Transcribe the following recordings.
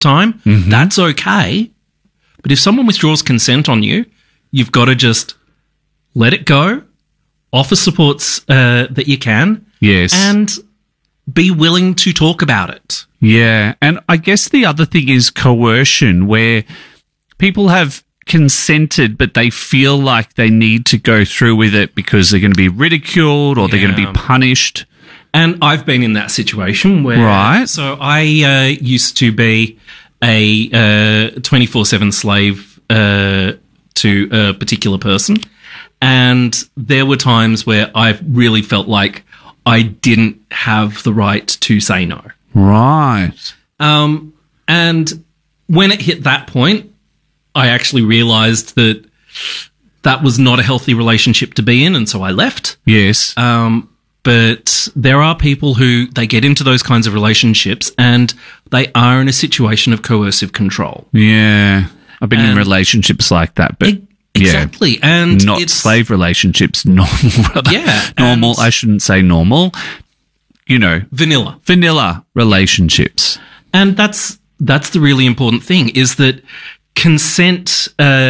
time, that's okay. But if someone withdraws consent on you, you've got to just let it go, offer supports that you can, Yes. and be willing to talk about it. Yeah. And I guess the other thing is coercion, where people have consented, but they feel like they need to go through with it because they're going to be ridiculed or they're going to be punished. And I've been in that situation where... Right. So I used to be a 24/7 slave to a particular person. And there were times where I really felt like I didn't have the right to say no. Right. And when it hit that point, I actually realised that that was not a healthy relationship to be in, and so I left. Yes. But there are people who they get into those kinds of relationships and they are in a situation of coercive control. Yeah. I've been in relationships like that, but exactly. And not it's slave relationships, normal. Yeah, normal. and- I shouldn't say normal. You know, vanilla. relationships. And that's the really important thing, is that consent,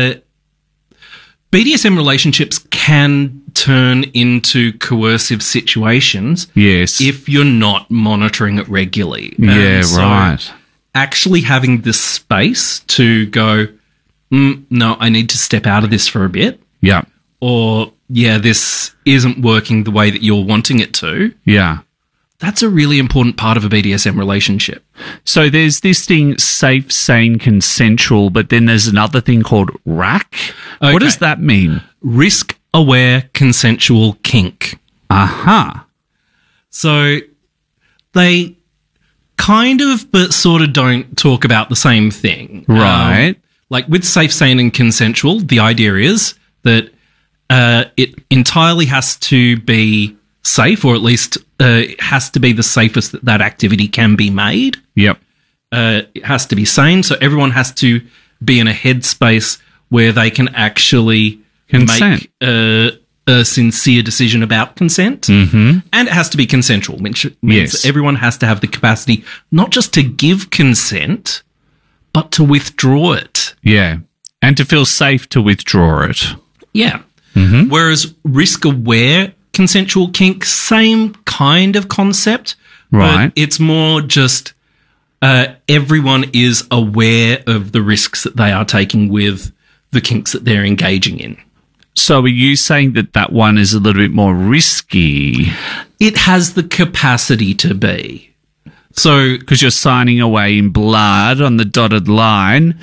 BDSM relationships can turn into coercive situations. Yes. If you're not monitoring it regularly. Yeah, So right. actually having the space to go, no, I need to step out of this for a bit. Yeah. Or, yeah, this isn't working the way that you're wanting it to. Yeah. That's a really important part of a BDSM relationship. So there's this thing, safe, sane, consensual, but then there's another thing called RAC. Okay. What does that mean? Risk-aware consensual kink. Aha. So they kind of but sort of don't talk about the same thing. Right. Like with safe, sane and consensual, the idea is that it entirely has to be safe, or at least it has to be the safest that that activity can be made. Yep. It has to be sane, so everyone has to be in a headspace where they can actually Consent. make a sincere decision about consent. Mm-hmm. And it has to be consensual, which means Yes. that everyone has to have the capacity not just to give consent, but to withdraw it. Yeah. And to feel safe to withdraw it. Yeah. Mm-hmm. Whereas risk-aware consensual kink, same kind of concept, Right. but it's more just everyone is aware of the risks that they are taking with the kinks that they're engaging in. So are you saying that that one is a little bit more risky? It has the capacity to be. So Because you're signing away in blood on the dotted line.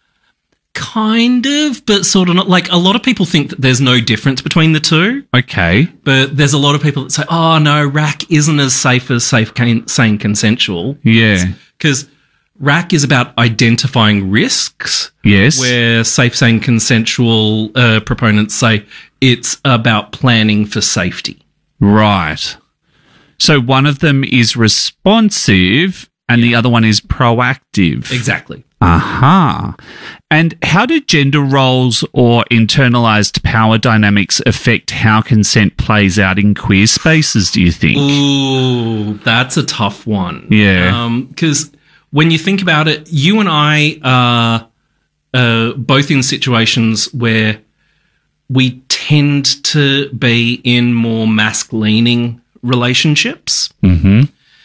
kind of, but sort of not. Like, a lot of people think that there's no difference between the two, Okay. but there's a lot of people that say, oh, no, RAC isn't as safe as sane consensual. Yeah. Because RAC is about identifying risks, Yes. where safe, sane, consensual proponents say it's about planning for safety. Right. So one of them is responsive and the other one is proactive. Exactly. Aha. And how do gender roles or internalized power dynamics affect how consent plays out in queer spaces, do you think? Ooh, that's a tough one. Yeah. Because when you think about it, you and I are both in situations where we tend to be in more mask-leaning relationships. Mm-hmm.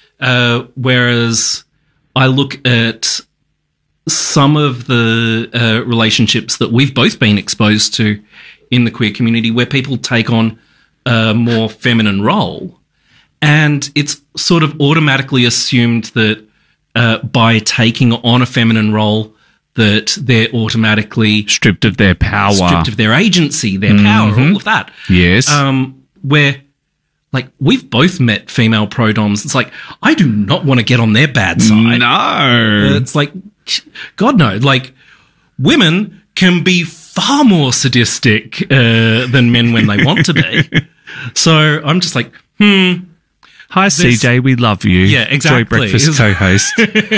Whereas I look at some of the relationships that we've both been exposed to in the queer community where people take on a more feminine role, and it's sort of automatically assumed that by taking on a feminine role that they're automatically Stripped of their power. stripped of their agency, their power, all of that. Yes. Where, like, we've both met female pro-doms. It's like, I do not want to get on their bad side. No. It's like, God, no. Like, women can be far more sadistic than men when they want to be. So I'm just like, Hi, CJ. We love you. Yeah, exactly. Joy Breakfast co-host.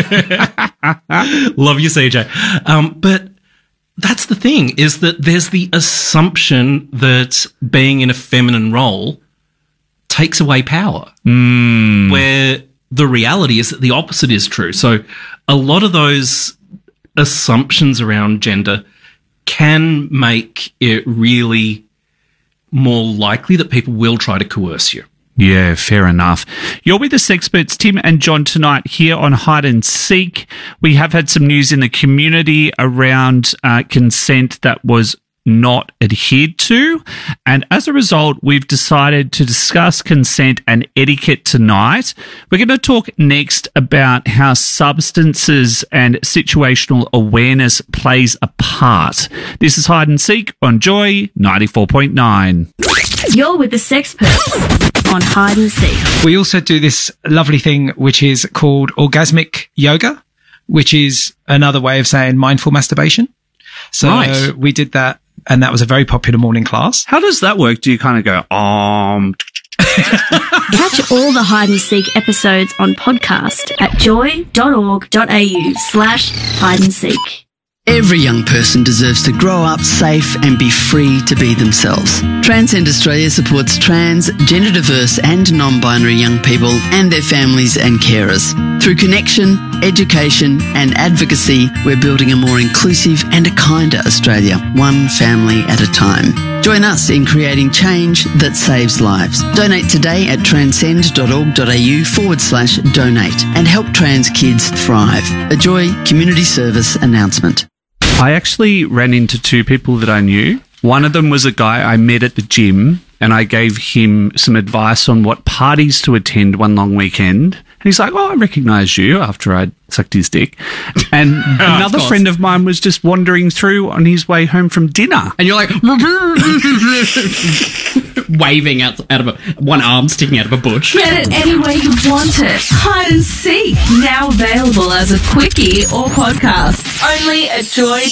love you, CJ. But that's the thing, is that there's the assumption that being in a feminine role takes away power, where the reality is that the opposite is true. So a lot of those assumptions around gender can make it really more likely that people will try to coerce you. Yeah, fair enough. You're with the Sexperts, Tim and John, tonight here on Hide and Seek. We have had some news in the community around consent that was not adhered to. And as a result, we've decided to discuss consent and etiquette tonight. We're going to talk next about how substances and situational awareness plays a part. This is Hide and Seek on Joy 94.9. You're with the Sexperts on Hide and Seek. We also do this lovely thing which is called orgasmic yoga, which is another way of saying mindful masturbation. So Right. we did that, and that was a very popular morning class. How does that work? Do you kind of go, Catch all the Hide and Seek episodes on podcast at joy.org.au/hide and seek. Every young person deserves to grow up safe and be free to be themselves. Transcend Australia supports trans, gender diverse and non-binary young people and their families and carers. Through connection, education and advocacy, we're building a more inclusive and a kinder Australia, one family at a time. Join us in creating change that saves lives. Donate today at transcend.org.au/donate and help trans kids thrive. A Joy Community Service announcement. I actually ran into two people that I knew. One of them was a guy I met at the gym, and I gave him some advice on what parties to attend one long weekend. And he's like, "Oh, I recognise you," after I'd sucked his dick. And another friend of mine was just wandering through on his way home from dinner. And you're like waving out of one arm sticking out of a bush. Get it any way you want it. Hide and Seek, now available as a quickie or podcast. Only at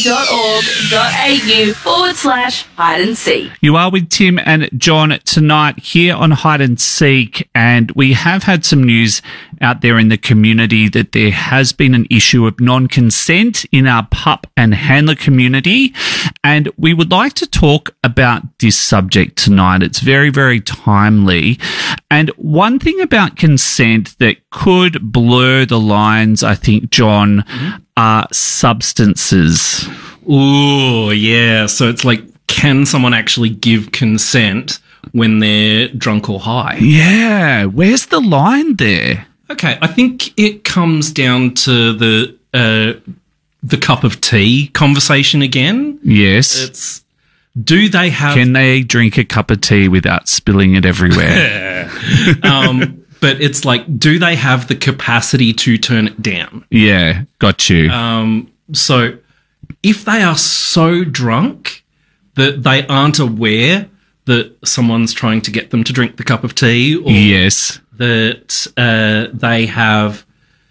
joy.org.au/hide and seek. You are with Tim and John tonight here on Hide and Seek, and we have had some news out there in the community that there has been an issue of non-consent in our pup and handler community, and we would like to talk about this subject tonight. It's very, very timely. And one thing about consent that could blur the lines, I think, John, are substances. Ooh, yeah. So it's like, can someone actually give consent when they're drunk or high? Yeah, where's the line there? Okay, I think it comes down to the cup of tea conversation again. Yes. It's, do they have... Can they drink a cup of tea without spilling it everywhere? But it's like, do they have the capacity to turn it down? Yeah, got you. So if they are so drunk that they aren't aware that someone's trying to get them to drink the cup of tea, or yes, that they have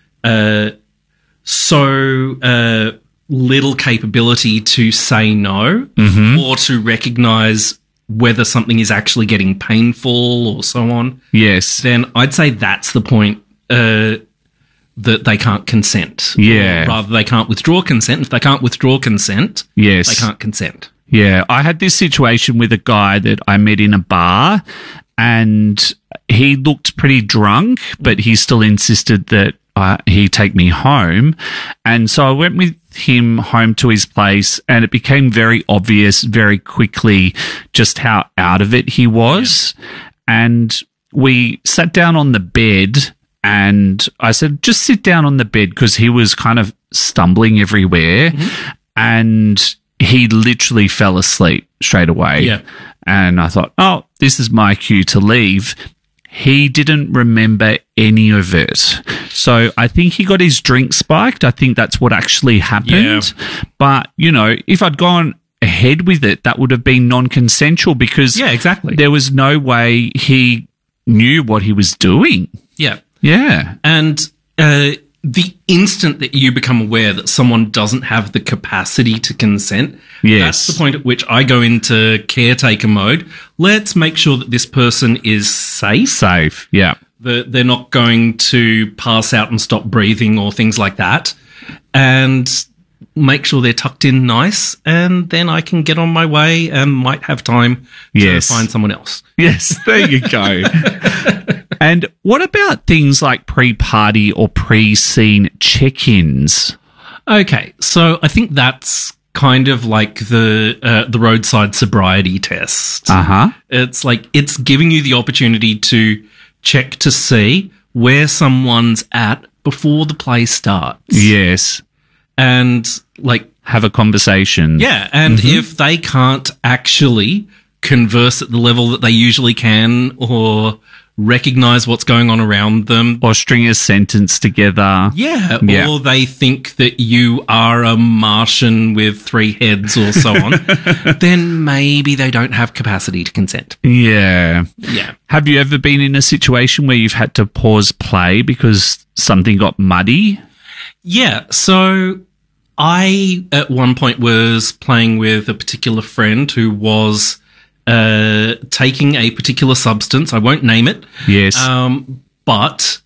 so little capability to say no, or to recognise whether something is actually getting painful or so on, yes, then I'd say that's the point that they can't consent. Yeah. Or rather, they can't withdraw consent. If they can't withdraw consent, yes, they can't consent. Yeah, I had this situation with a guy that I met in a bar, and he looked pretty drunk, but he still insisted that he take me home. And so I went with him home to his place, and it became very obvious very quickly just how out of it he was. Yeah. And we sat down on the bed, and I said, just sit down on the bed, because he was kind of stumbling everywhere. And he literally fell asleep straight away. Yeah. And I thought, oh, this is my cue to leave. He didn't remember any of it. So I think he got his drink spiked. I think that's what actually happened. Yeah. But, you know, if I'd gone ahead with it, that would have been non-consensual, because exactly, there was no way he knew what he was doing. Yeah. Yeah. And the instant that you become aware that someone doesn't have the capacity to consent, that's the point at which I go into caretaker mode. Let's make sure that this person is safe. Safe, yeah. That they're not going to pass out and stop breathing or things like that. And make sure they're tucked in nice, and then I can get on my way and might have time to find someone else. Yes, there you go. And what about things like pre-party or pre-scene check-ins? Okay, so I think that's kind of like the roadside sobriety test. Uh-huh. It's like it's giving you the opportunity to check to see where someone's at before the play starts. Yes. And like, Have a conversation. yeah, and if they can't actually converse at the level that they usually can or recognize what's going on around them, Or string a sentence together. yeah, Yeah. or they think that you are a Martian with 3 heads or so on, then maybe they don't have capacity to consent. Yeah. Yeah. Have you ever been in a situation where you've had to pause play because something got muddy? Yeah, so I at one point was playing with a particular friend who was taking a particular substance. I won't name it. Yes. But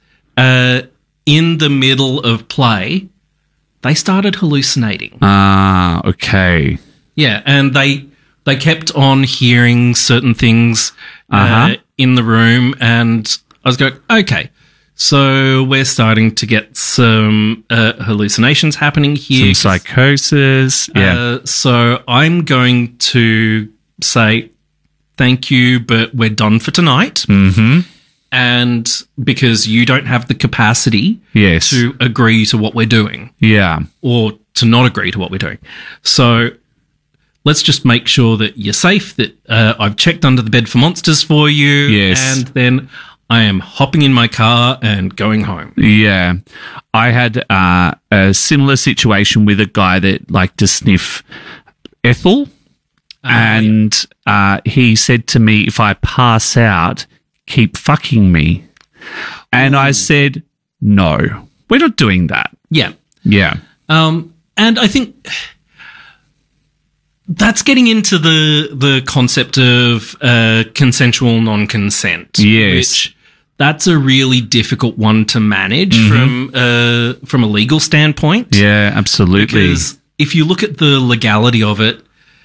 in the middle of play, they started hallucinating. Okay. Yeah, and they kept on hearing certain things in the room, and I was going, okay, so we're starting to get some hallucinations happening here. Some psychosis. Yeah. So I'm going to say thank you, but we're done for tonight. Mm-hmm. And because you don't have the capacity Yes. to agree to what we're doing Yeah. or to not agree to what we're doing. So let's just make sure that you're safe, that I've checked under the bed for monsters for you. Yes. And then I am hopping in my car and going home. Yeah. I had a similar situation with a guy that liked to sniff ethyl. And he said to me, if I pass out, keep fucking me. And I said, no, we're not doing that. Yeah. Yeah. And I think that's getting into the concept of consensual non-consent. Yes. Which that's a really difficult one to manage from a legal standpoint. Yeah, absolutely. Because if you look at the legality of it,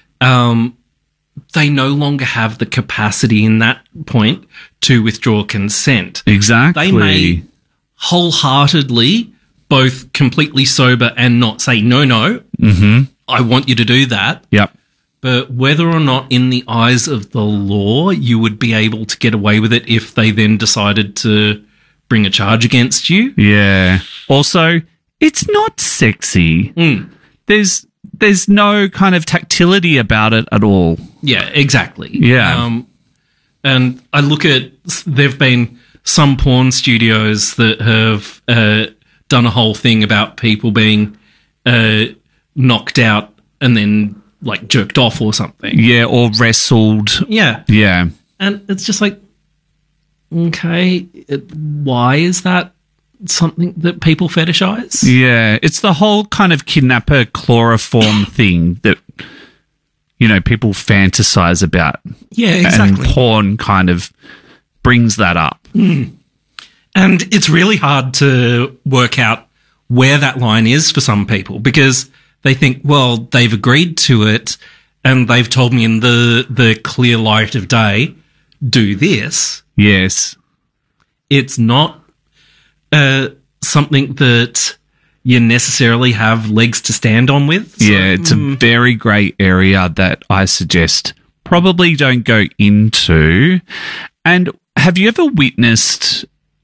they no longer have the capacity in that point to withdraw consent. Exactly. They may wholeheartedly, both completely sober and not say, no, I want you to do that. Yep. But whether or not in the eyes of the law you would be able to get away with it if they then decided to bring a charge against you. Yeah. Also, it's not sexy. There's no kind of tactility about it at all. Yeah, exactly. Yeah. And I look at, there've been some porn studios that have done a whole thing about people being knocked out and then like jerked off or something. Yeah, or wrestled. Yeah. Yeah. And it's just like, okay, why is that something that people fetishize? Yeah. It's the whole kind of kidnapper chloroform thing that, you know, people fantasize about. Yeah, exactly. And porn kind of brings that up. And it's really hard to work out where that line is for some people because they think, well, they've agreed to it and they've told me in the clear light of day, do this. Yes. It's not something that you necessarily have legs to stand on with. So, Yeah, it's a very grey area that I suggest probably don't go into. And have you ever witnessed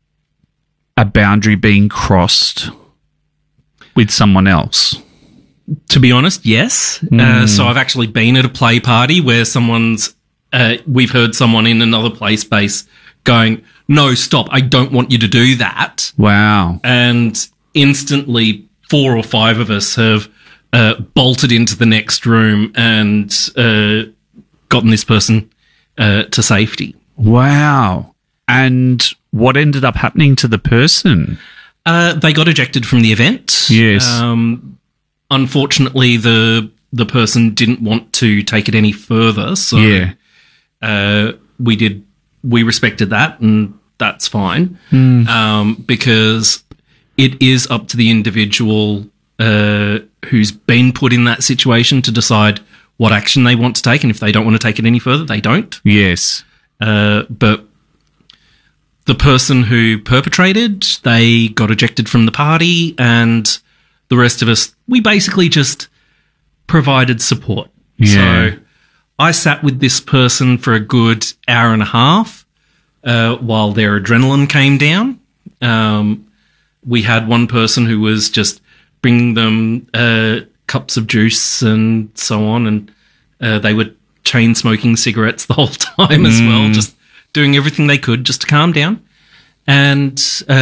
a boundary being crossed with someone else? to be honest, yes. So I've actually been at a play party where we've heard someone in another play space going, no, stop, I don't want you to do that. Wow. And instantly 4 or 5 of us have bolted into the next room and gotten this person to safety. Wow. And what ended up happening to the person? They got ejected from the event. Yes. Unfortunately, the person didn't want to take it any further, so Yeah. we respected that, and that's fine. Because it is up to the individual who's been put in that situation to decide what action they want to take, and if they don't want to take it any further, they don't. Yes. But the person who perpetrated, they got ejected from the party, and the rest of us, we basically just provided support. Yeah. So I sat with this person for a good hour and a half while their adrenaline came down. We had one person who was just bringing them cups of juice and so on, and they were chain smoking cigarettes the whole time as well, just doing everything they could just to calm down. And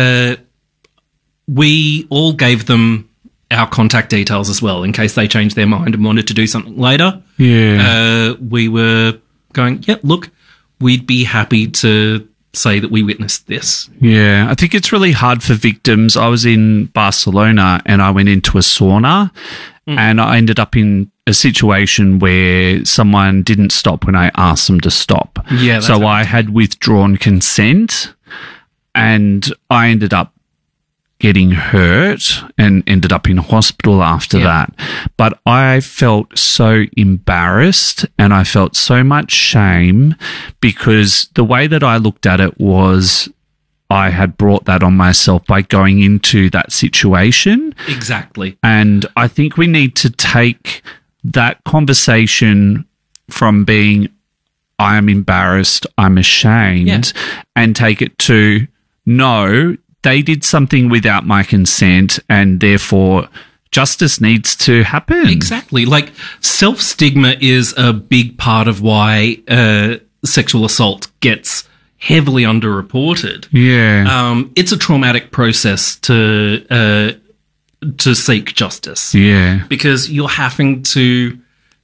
we all gave them our contact details as well in case they changed their mind and wanted to do something later. Yeah. We were going, yeah, look, we'd be happy to say that we witnessed this. Yeah, I think it's really hard for victims. I was in Barcelona and I went into a sauna and I ended up in a situation where someone didn't stop when I asked them to stop. Yeah, that's so I had withdrawn consent and I ended up getting hurt and ended up in hospital after that. But I felt so embarrassed and I felt so much shame because the way that I looked at it was I had brought that on myself by going into that situation. Exactly. And I think we need to take that conversation from being, I am embarrassed, I'm ashamed, and take it to, no, they did something without my consent and therefore justice needs to happen. Exactly. Like, self-stigma is a big part of why sexual assault gets heavily underreported. Yeah. It's a traumatic process to seek justice. Yeah. Because you're having to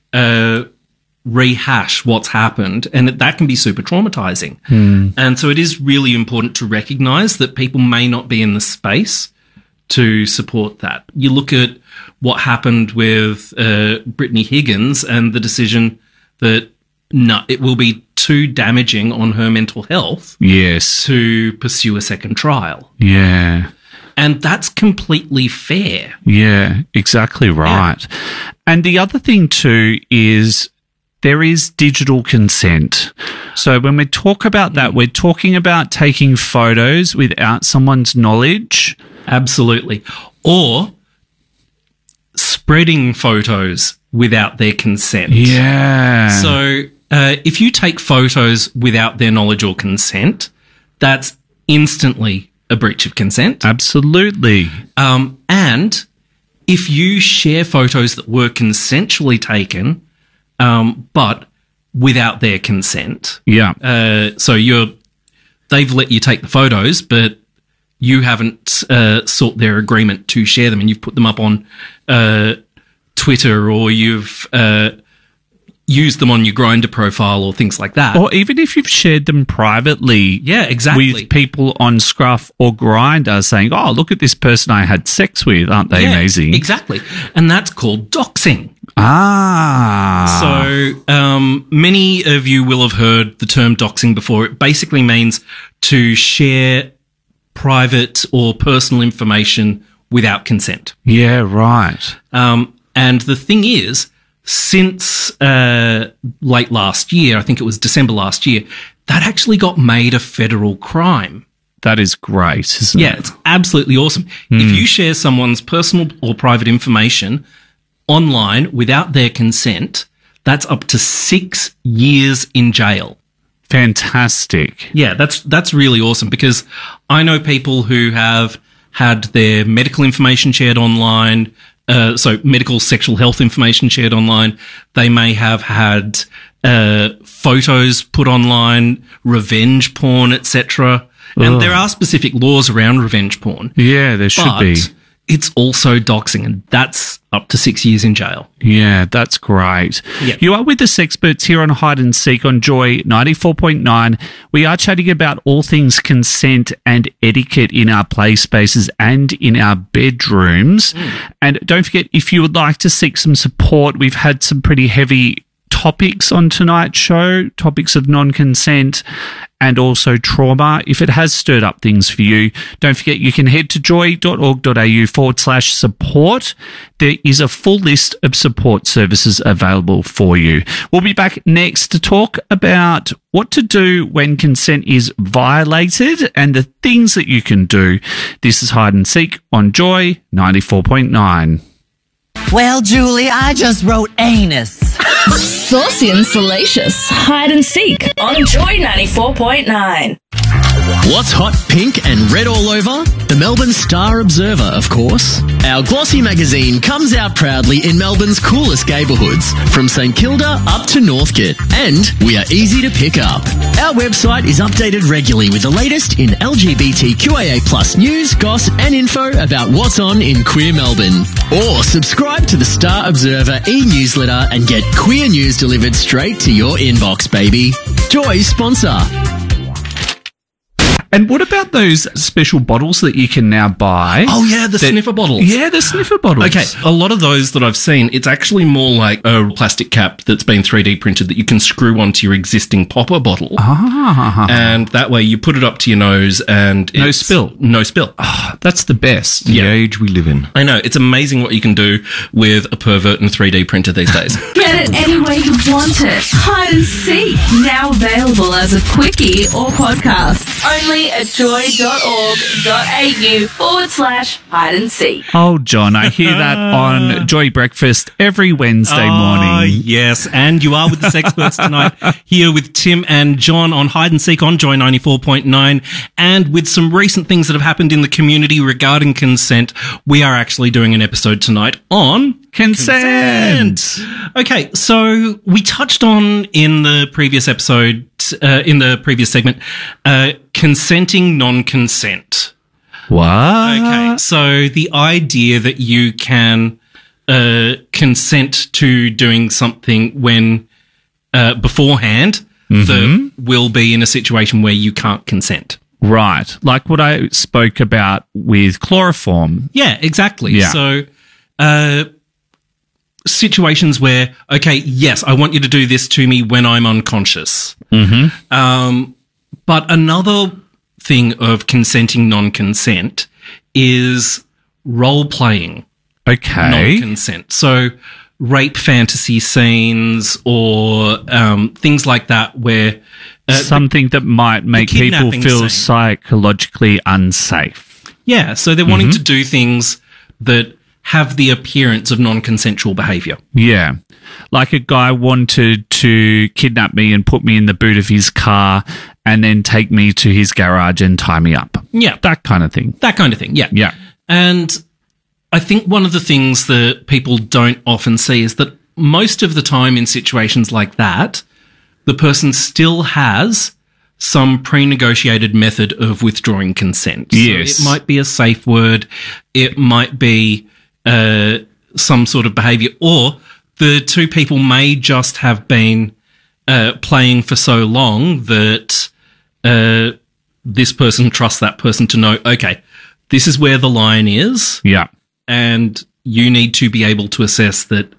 rehash what's happened, and that can be super traumatizing. And so it is really important to recognize that people may not be in the space to support that. You look at what happened with Brittany Higgins and the decision that it will be too damaging on her mental health to pursue a second trial. Yeah. And that's completely fair. Yeah, exactly right. Yeah. And the other thing too is there is digital consent. So when we talk about that, we're talking about taking photos without someone's knowledge. Absolutely. Or spreading photos without their consent. Yeah. So if you take photos without their knowledge or consent, that's instantly a breach of consent. Absolutely. And if you share photos that were consensually taken, but without their consent. Yeah. So they've let you take the photos, but you haven't sought their agreement to share them, and you've put them up on Twitter, or you've used them on your Grindr profile or things like that. Or even if you've shared them privately. Yeah, exactly. With people on Scruff or Grindr saying, oh, look at this person I had sex with. Aren't they amazing? Exactly. And that's called doxing. So many of you will have heard the term doxing before. It basically means to share private or personal information without consent. Yeah, right. And the thing is, since late last year, I think it was December last year, that actually got made a federal crime. That is great, isn't it? Yeah, it's absolutely awesome. If you share someone's personal or private information online without their consent, that's up to 6 years in jail. Fantastic. Yeah, that's really awesome, because I know people who have had their medical information shared online, so medical sexual health information shared online. They may have had photos put online, revenge porn, etc. And there are specific laws around revenge porn. Yeah, there should be. It's also doxing, and that's up to 6 years in jail. Yeah, that's great. Yeah. You are with the Sexperts here on Hide and Seek on Joy 94.9. We are chatting about all things consent and etiquette in our play spaces and in our bedrooms. And don't forget, if you would like to seek some support, we've had some pretty heavy topics on tonight's show, topics of non-consent and also trauma. If it has stirred up things for you, don't forget you can head to joy.org.au/support. There is a full list of support services available for you. We'll be back next to talk about what to do when consent is violated and the things that you can do. This is Hide and Seek on Joy 94.9. Well, Julie, I just wrote anus. Saucy and salacious. Hide and Seek on Joy 94.9. What's hot, pink and red all over? The Melbourne Star Observer, of course. Our glossy magazine comes out proudly in Melbourne's coolest neighbourhoods, from St Kilda up to Northcote, and we are easy to pick up. Our website is updated regularly with the latest in LGBTQIA+ news, goss and info about what's on in queer Melbourne. Or subscribe to the Star Observer e-newsletter and get queer news delivered straight to your inbox, baby. Joy sponsor. And what about those special bottles that you can now buy? Oh, yeah, the sniffer bottles. Yeah, the sniffer bottles. Okay, a lot of those that I've seen, it's actually more like a plastic cap that's been 3D printed that you can screw onto your existing popper bottle. Ah. And that way you put it up to your nose and No spill. No spill. Oh, that's the best. The age we live in. I know. It's amazing what you can do with a pervert and 3D printer these days. Get it any way you want it. Hide and Seek. Now available as a quickie or podcast. Only at joy.org.au/hide and seek. Oh, John, I hear that on Joy Breakfast every Wednesday morning. Yes, and you are with the Sexperts tonight, here with Tim and John on Hide and Seek on Joy 94.9, and with some recent things that have happened in the community regarding consent, we are actually doing an episode tonight on consent. Okay, so we touched on in the previous episode, in the previous segment, consenting non-consent. What? Okay, so the idea that you can consent to doing something when beforehand that will be in a situation where you can't consent. Right. Like what I spoke about with chloroform. Yeah, exactly. Yeah. So situations where, okay, yes, I want you to do this to me when I'm unconscious. But another thing of consenting non-consent is role-playing Okay. non-consent. So rape fantasy scenes or things like that where... something that might make people kidnapping feel scene. psychologically unsafe. Yeah, so they're wanting to do things that have the appearance of non-consensual behaviour. Yeah. Like a guy wanted to kidnap me and put me in the boot of his car and then take me to his garage and tie me up. Yeah. That kind of thing. That kind of thing, yeah. Yeah. And I think one of the things that people don't often see is that most of the time in situations like that, the person still has some pre-negotiated method of withdrawing consent. Yes. So it might be a safe word, it might be some sort of behaviour, or the two people may just have been playing for so long that this person trusts that person to know, okay, this is where the line is, Yeah. and you need to be able to assess that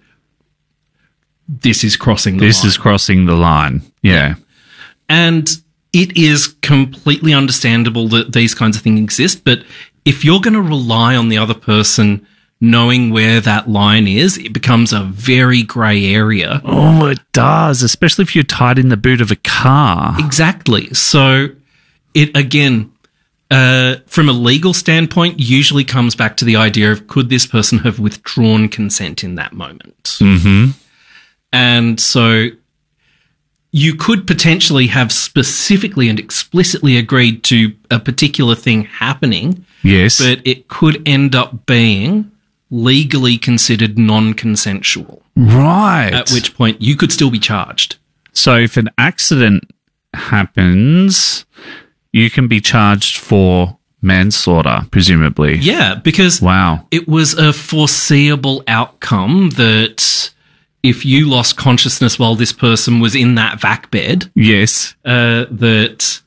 this is crossing the line. This is crossing the line. Yeah. And it is completely understandable that these kinds of things exist, but if you're going to rely on the other person knowing where that line is, it becomes a very grey area. Oh, it does, especially if you're tied in the boot of a car. Exactly. So it, again, from a legal standpoint, usually comes back to the idea of could this person have withdrawn consent in that moment? Mm-hmm. And so you could potentially have specifically and explicitly agreed to a particular thing happening, Yes. but it could end up being legally considered non-consensual, Right. at which point you could still be charged. So if an accident happens, you can be charged for manslaughter, presumably. Yeah, because Wow. it was a foreseeable outcome that if you lost consciousness while this person was in that vac bed, Yes. that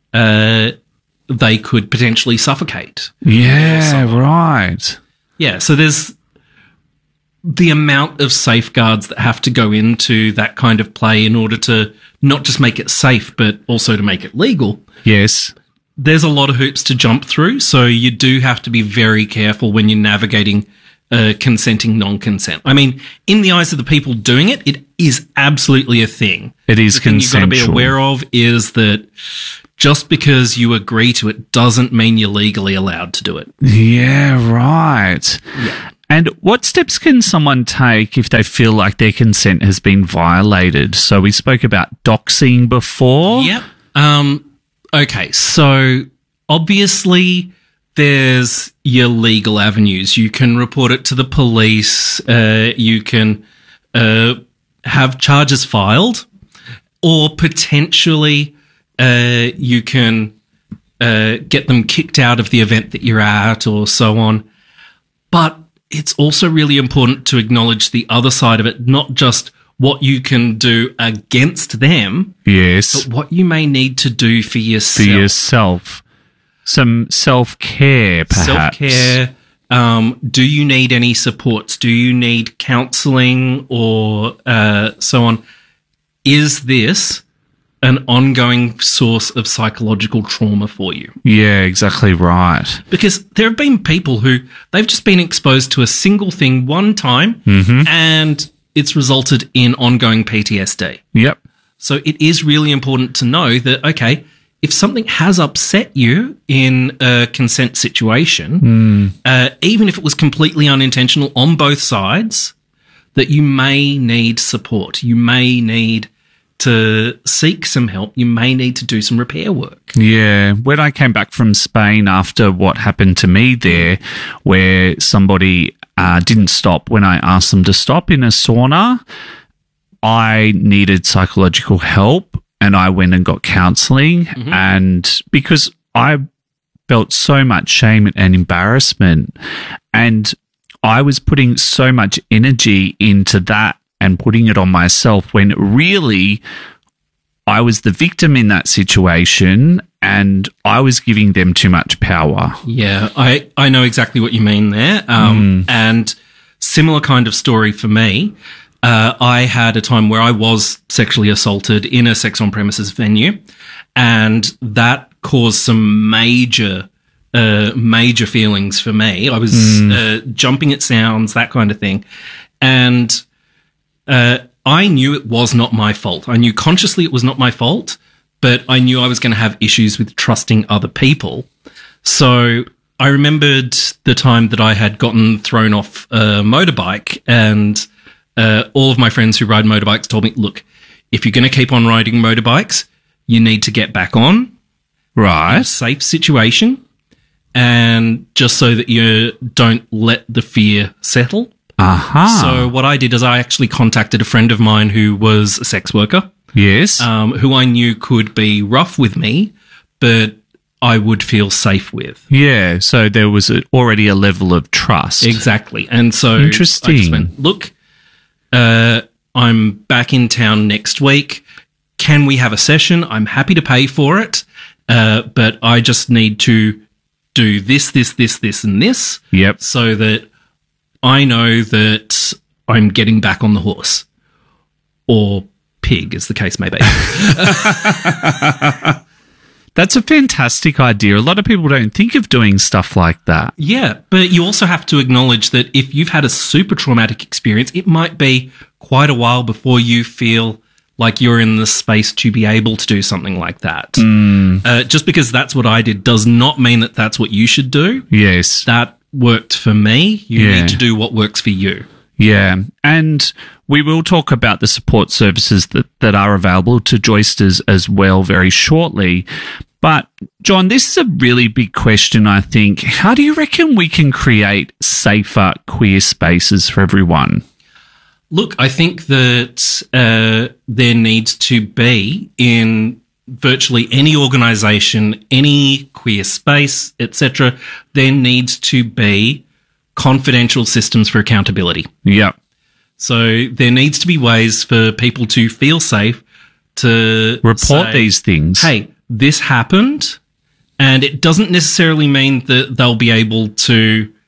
they could potentially suffocate. Yeah, right. Yeah, so there's the amount of safeguards that have to go into that kind of play in order to not just make it safe, but also to make it legal. Yes. There's a lot of hoops to jump through, so you do have to be very careful when you're navigating consenting non-consent. I mean, in the eyes of the people doing it, it is absolutely a thing. It is the thing consensual. you've got to be aware of is that just because you agree to it doesn't mean you're legally allowed to do it. Yeah, right. Yeah. And what steps can someone take if they feel like their consent has been violated? So we spoke about doxing before. Yep. Okay, so obviously there's your legal avenues. You can report it to the police. You can have charges filed, or potentially you can get them kicked out of the event that you're at, or so on. But it's also really important to acknowledge the other side of it, not just what you can do against them, yes, but what you may need to do for yourself. For yourself. Some self-care, perhaps. Self-care. Do you need any supports? Do you need counselling or so on? Is this an ongoing source of psychological trauma for you? Yeah, exactly right. Because there have been people who they've just been exposed to a single thing one time and it's resulted in ongoing PTSD. Yep. So it is really important to know that, okay, if something has upset you in a consent situation, even if it was completely unintentional on both sides, that you may need support. You may need to seek some help. You may need to do some repair work. Yeah. When I came back from Spain after what happened to me there, where somebody didn't stop when I asked them to stop in a sauna, I needed psychological help and I went and got counselling. And because I felt so much shame and embarrassment, and I was putting so much energy into that and putting it on myself when really I was the victim in that situation and I was giving them too much power. Yeah, I know exactly what you mean there. And similar kind of story for me. I had a time where I was sexually assaulted in a sex on premises venue, and that caused some major feelings for me. I was jumping at sounds, that kind of thing. And I knew it was not my fault. I knew consciously it was not my fault, but I knew I was going to have issues with trusting other people. So I remembered the time that I had gotten thrown off a motorbike, and all of my friends who ride motorbikes told me, look, if you're going to keep on riding motorbikes, you need to get back on. Right. In a safe situation, and just so that you don't let the fear settle. So what I did is I actually contacted a friend of mine who was a sex worker. Yes. Who I knew could be rough with me, but I would feel safe with. Yeah, so there was already a level of trust. Exactly. And so Interesting. I just went, look, I'm back in town next week. Can we have a session? I'm happy to pay for it, but I just need to do this, and this. Yep. So that I know that I'm getting back on the horse. Or pig, as the case may be. That's a fantastic idea. A lot of people don't think of doing stuff like that. Yeah, but you also have to acknowledge that if you've had a super traumatic experience, it might be quite a while before you feel like you're in the space to be able to do something like that. Just because that's what I did does not mean that that's what you should do. Yes. That worked for me. You need to do what works for you. Yeah, and we will talk about the support services that are available to joisters as well very shortly. But, John, this is a really big question, I think. How do you reckon we can create safer queer spaces for everyone? Look, I think that there needs to be in virtually any organisation, any queer space, etc., there needs to be confidential systems for accountability. Yep. So there needs to be ways for people to feel safe to report say, these things. Hey, this happened, and it doesn't necessarily mean that they'll be able to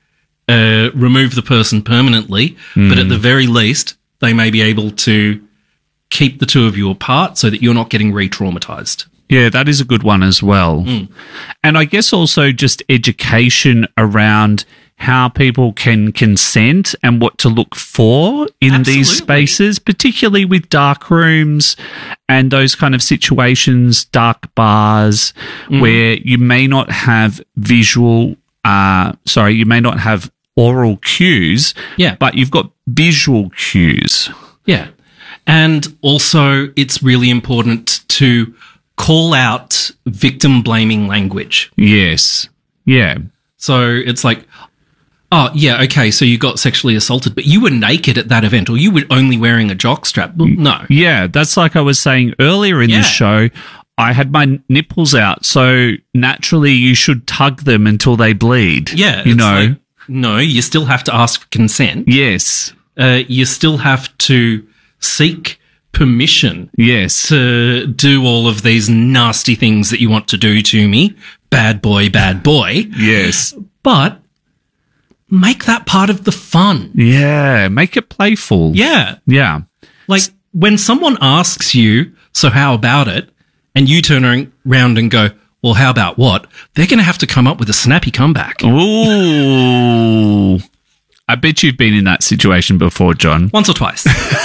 remove the person permanently, but at the very least, they may be able to keep the two of you apart so that you're not getting re-traumatized. Yeah, that is a good one as well. And I guess also just education around how people can consent and what to look for in these spaces, particularly with dark rooms and those kind of situations, dark bars, where you may not have you may not have oral cues, but you've got visual cues. Yeah. And also, it's really important to call out victim-blaming language. Yes. Yeah. So it's like, oh, yeah, okay, so you got sexually assaulted, but you were naked at that event, or you were only wearing a jockstrap. Well, no. Yeah, that's like I was saying earlier in the show. I had my nipples out, so naturally you should tug them until they bleed. Yeah. You know? Like, no, you still have to ask for consent. Yes. You still have to seek permission. Yes. To do all of these nasty things that you want to do to me. Bad boy, bad boy. Yes. But make that part of the fun. Yeah. Make it playful. Yeah. Yeah. Like when someone asks you, so how about it? And you turn around and go, well, how about what? They're going to have to come up with a snappy comeback. Ooh. I bet you've been in that situation before, John. Once or twice.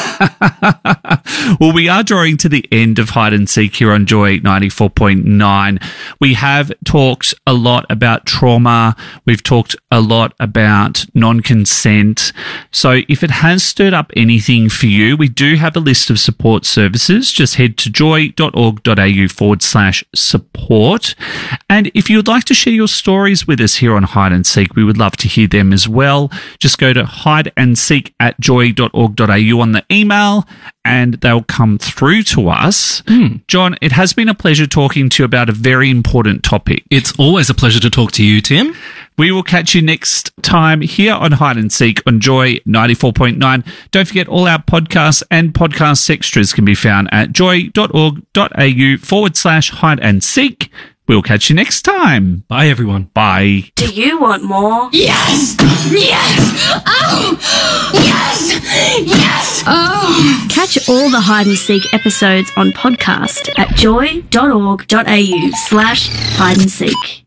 Well, we are drawing to the end of Hide and Seek here on Joy 94.9. We have talked a lot about trauma. We've talked a lot about non-consent. So if it has stirred up anything for you, we do have a list of support services. Just head to joy.org.au/support. And if you would like to share your stories with us here on Hide and Seek, we would love to hear them as well. Just go to hideandseek@joy.org.au on the email and they'll come through to us. John, it has been a pleasure talking to you about a very important topic. It's always a pleasure to talk to you, Tim. We will catch you next time here on Hide and Seek on Joy 94.9. Don't forget all our podcasts and podcast extras can be found at joy.org.au/hide and seek. We'll catch you next time. Bye, everyone. Bye. Do you want more? Yes! Yes! Oh! Yes! Yes! Oh! Catch all the Hide and Seek episodes on podcast at joy.org.au/hide and seek.